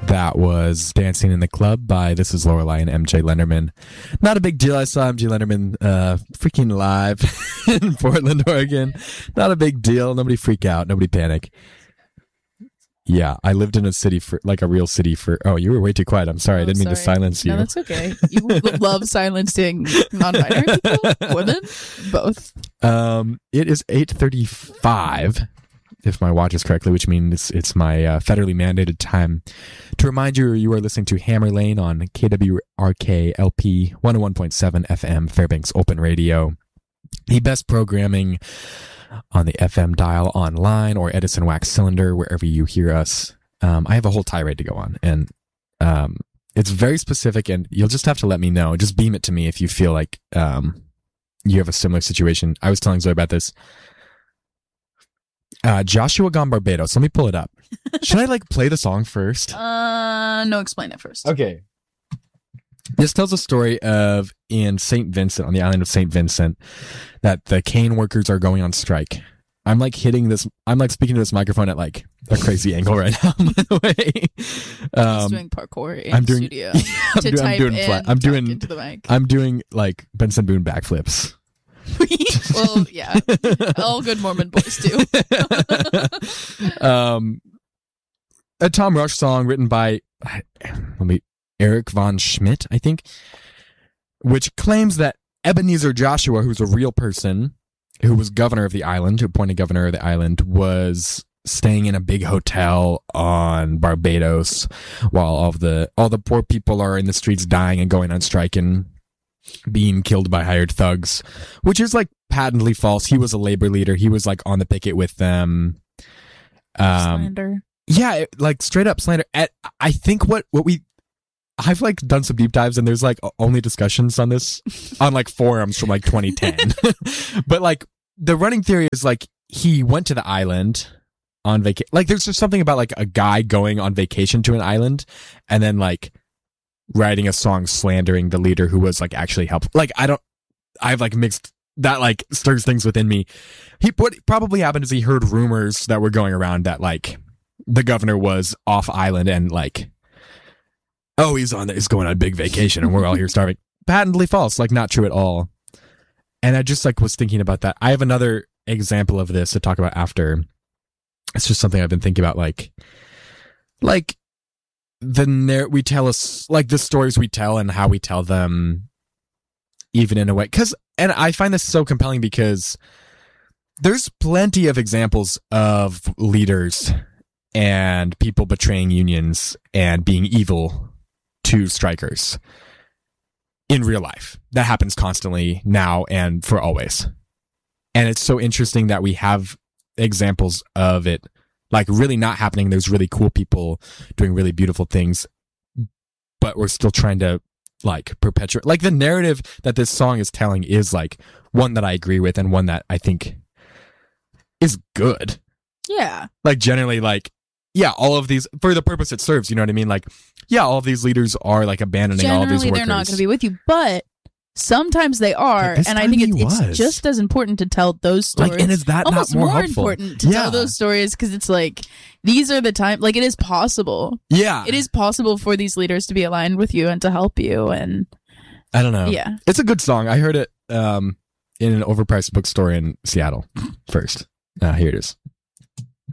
That was Dancing in the Club by This Is Lorelei and MJ Lenderman. Not a big deal. I saw MJ Lenderman freaking live in Portland, Oregon. Not a big deal. Nobody freak out. Nobody panic. Yeah, I lived in a city for, like a real city for, oh, you were way too quiet. I'm sorry. I didn't mean to silence you. No, that's okay. You love silencing non-binary people, women, both. It is 8:35. If my watch is correctly, which means it's my federally mandated time to remind you are listening to Hammer Lane on KWRK LP 101.7 FM Fairbanks Open Radio. The best programming on the FM dial online or Edison Wax Cylinder, wherever you hear us. I have a whole tirade to go on, and it's very specific, and you'll just have to let me know. Just beam it to me if you feel like you have a similar situation. I was telling Zoe about this. Joshua Gone Barbados. Let me pull it up. Should I play the song first? No, explain it first. Okay. This tells a story of in St. Vincent, on the island of St. Vincent, that the cane workers are going on strike. I'm hitting this. I'm speaking to this microphone at a crazy angle right now. By the way, he's doing parkour in the studio. I'm doing Benson Boone backflips. Well, yeah, all good Mormon boys do. A Tom Rush song written by Eric Von Schmidt, I think, which claims that Ebenezer Joshua, who's a real person, who was governor of the island, who appointed governor of the island, was staying in a big hotel on Barbados while all the poor people are in the streets dying and going on strike and being killed by hired thugs, which is patently false. He was a labor leader. He was on the picket with them. Slander. Yeah, straight up slander. I think I've done some deep dives, and there's only discussions on this on forums from 2010. But the running theory is he went to the island on vacation. There's just something about a guy going on vacation to an island and then writing a song slandering the leader who was actually helpful. I've mixed that stirs things within me. What probably happened is he heard rumors that were going around that the governor was off island and oh, he's going on a big vacation and we're all here starving. Patently false, not true at all. And I just was thinking about that. I have another example of this to talk about after. It's just something I've been thinking about, we tell us the stories we tell and how we tell them, even in a way. And I find this so compelling because there's plenty of examples of leaders and people betraying unions and being evil to strikers in real life. That happens constantly now and for always. And it's so interesting that we have examples of it really not happening. There's really cool people doing really beautiful things, but we're still trying to perpetuate the narrative that this song is telling is one that I agree with and one that I think is good. Yeah. Generally yeah, all of these, for the purpose it serves, you know what I mean? Yeah, all of these leaders are abandoning all of these workers. Generally, they're not going to be with you, but sometimes they are, and I think it's just as important to tell those stories. And is that almost not more more helpful? important to tell those stories because it's these are the time. It is possible. Yeah, it is possible for these leaders to be aligned with you and to help you. And I don't know. Yeah, it's a good song. I heard it in an overpriced bookstore in Seattle first. Here it is.